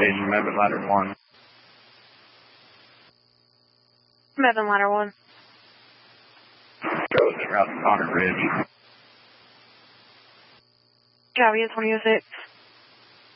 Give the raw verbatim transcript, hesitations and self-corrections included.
Station, Mebane Ladder one. Mebane Ladder one. Goes route to Connor Ridge. Copy, twenty oh six.